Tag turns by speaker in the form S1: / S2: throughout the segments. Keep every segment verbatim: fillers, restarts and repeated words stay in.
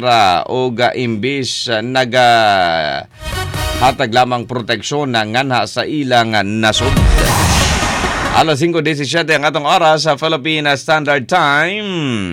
S1: o uh, imbis uh, naga hatag lamang proteksyon na nganha sa ilang nasod. alas singko disyete ang atong oras sa Philippine Standard Time.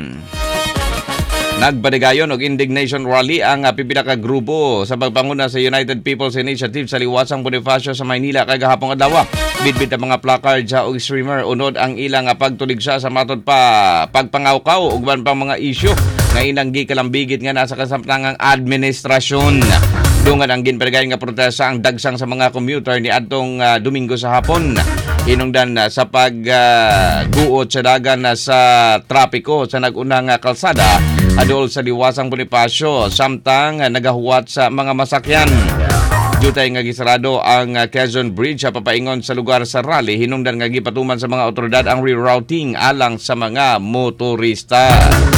S1: Nagbadigayon og indignation rally ang uh, pipila ka grupo sa pagpanguna sa United People's Initiative sa Liwasang Bonifacio sa Maynila kay gahapon adlaw. Bitbit ang mga placard sa og streamer unod ang ilang uh, pagtuligsa sa matod pa pagpangawkaw ug ban pang mga isyu nga inanggi kalambigit nga nasa kasamtangang administrasyon. Dungan ang ginpadagayon nga protesta ang dagsang sa mga commuter ni adtong uh, Domingo sa hapon. Hinungdan uh, sa pagguot uh, sa dagan uh, sa trapiko sa nagunang uh, kalsada adol sa Liwasang Bonifacio samtang uh, nagahuwat sa mga masakyan. Jutay nga gisarado ang uh, Quezon Bridge sa papaingon sa lugar sa rally. Hinungdan nga gipatuman sa mga otoridad ang rerouting alang sa mga motorista.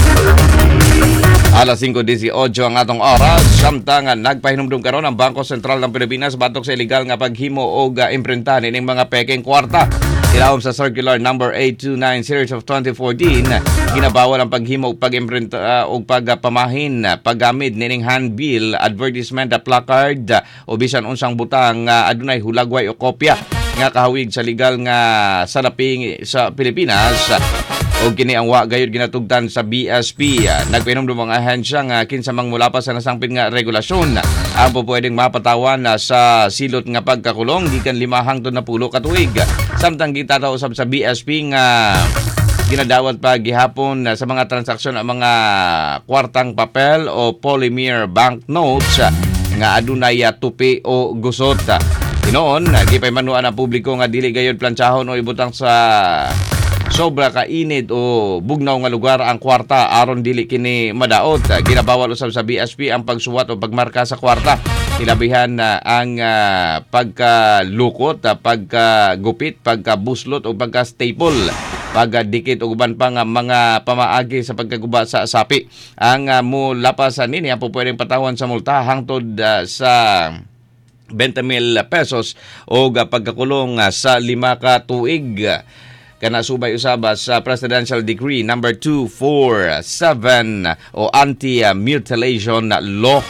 S1: alas singko disyete ang atong oras samtang nagpahinumdum karon ang Bangko Sentral ng Pilipinas batok sa illegal nga paghimo og uh, imprenta nining mga pekeng kwarta. Ilawom sa Circular number eight two nine series of twenty fourteen, ginabawal ang paghimo og pag-imprenta uh, og pagpamahin uh, paggamit nining handbill, advertisement, uh, placard uh, o bisan unsang butang uh, adunay hulagway o kopya nga kahawig sa legal nga salaping sa Pilipinas. O kini ang wa gayud ginatugtan sa B S P. Nagpahinumdum ang ahensya nga kinsa mang mulapas sa nasangpit nga regulasyon ang pwedeng mapatawan sa silot nga pagkakulong gikan lima hangtod na pulo ka tuig. Samtang gitataw usab sa B S P nga ginadawat pa gihapon sa mga transaksyon ang mga kwartang papel o polymer banknotes nga adunay tupi o gusot. Inoon, gipaymanuan ang publiko nga dili gayud plantsahon o ibutang sa sobra ka init o bugnaw nga lugar ang kwarta aron dili kini madaot. Ginabawal usab sa B S P ang pagsuwat o pagmarka sa kwarta. Ilabihan uh, ang uh, pagkalukot, uh, pagkagupit, pagkabuslot o pagka-staple, pagdikit o uban pa nga mga pamaagi sa pagkaguba sa sapi. Ang uh, mulapasan nini ang pupwedeng patawan sa multa hangtod uh, sa twenty mil pesos o uh, pagkakulong uh, sa lima ka tuig. Kana subay usaba sa Presidential Decree number two forty-seven o Anti-Mutilation Law.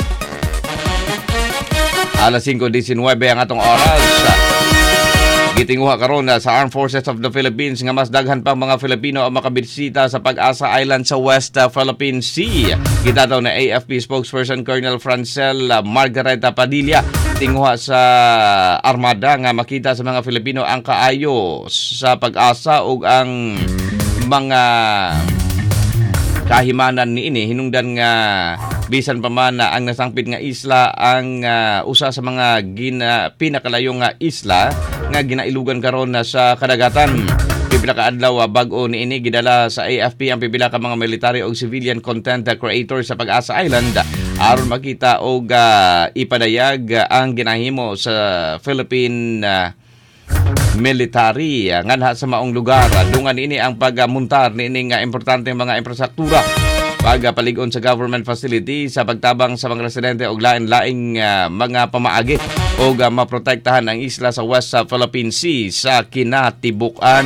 S1: alas singko disynuebe ang atong oras. Gitinguha karon sa Armed Forces of the Philippines nga mas daghan pang mga Filipino ang makabisita sa Pag-asa Island sa West Philippine Sea. Gitataw na A F P spokesperson Colonel Francel Margareta Padilla tinguha sa armada nga makita sa mga Filipino ang kaayo sa pag-asa ug ang mga kahimanan niini. Hinungdan nga bisan pa man ang nasangpit nga isla ang uh, usa sa mga gina, pinakalayong nga isla nga ginailugan karon na sa kadagatan. Pipila ka adlaw bag-o niini gidala sa A F P ang pipila ka mga military o civilian content creators sa Pag-asa Island aron makita og uh, ipadayag ang ginahimo sa Philippine uh, military uh, nganha sa maong lugar. Dungan ini ang pagmuntar niini nga importante mga infrastruktura, pagpalig-on sa government facility sa pagtabang sa mga residente og lain-laing uh, mga pamaagi o uh, maprotektahan ang isla sa West Philippine Sea sa kinatibukan.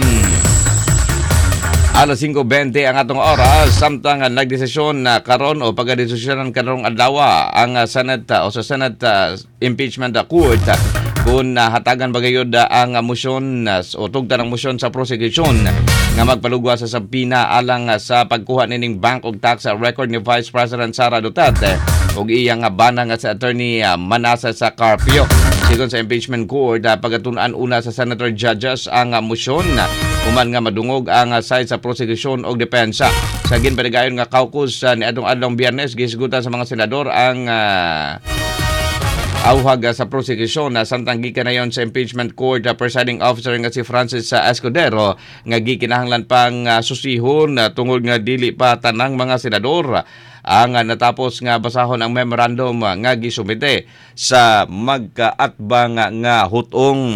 S1: alas singko bente ang atong oras samtang uh, nagdesisyon na uh, karon o pagdesisyonan karong adlaw ang uh, Senate uh, o sa Senate uh, Impeachment uh, Court uh, kung uh, hatagan bagayod uh, ang uh, motion uh, o tugtan ng motion sa prosecution nga magpalugwa sa sabina alang uh, sa pagkuha nining bank og tax uh, record ni Vice President Sara Duterte ug iyang uh, bana nga sa attorney uh, Manasa sa Carpio. Sigon sa impeachment court, uh, pagatun-an una sa senator judges ang uh, motion uh, uman nga madungog ang uh, side sa prosecution og depensa. Sa ginpadagayon nga caucus uh, ni adtong adlong Biyernes gisgutan sa mga senador ang uh, awhag sa prosecution na samtang gikanayon sa impeachment court uh, presiding officer nga si Francis uh, Escudero nga gikinahanglan pang uh, susihon uh, tungod nga dili pa tanang mga senador uh, ang uh, natapos nga basahon ang memorandum uh, nga gisumite sa magkaatbang uh, nga hutong.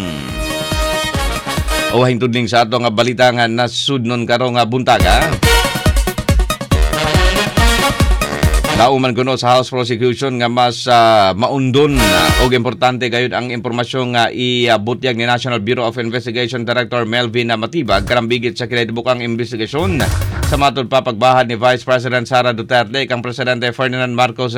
S1: O hingtudling sa ato nga balita nga nasudnon karong nga buntaga. Nauman kuno sa House Prosecution nga mas uh, maundon uh, og importante gayud ang impormasyon nga ibutyag ni National Bureau of Investigation Director Melvin Matibag karambigit sa kinatibukang investigasyon sa matod pa pagbahad ni Vice President Sara Duterte kang Presidente Ferdinand Marcos